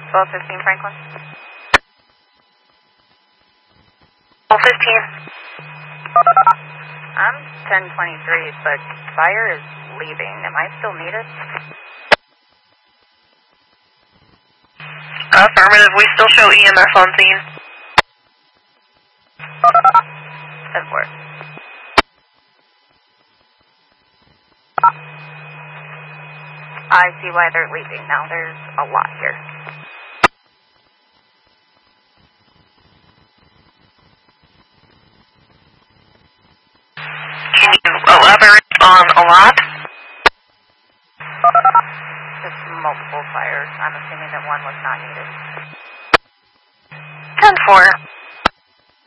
1215 Franklin. 1215. I'm 1023, but fire is leaving. Am I still needed? Affirmative. We still show EMS on scene. 10-4. I see why they're leaving now. There's a lot here. Can you elaborate on a lot? Just multiple fires. I'm assuming that one was not needed. 10-4.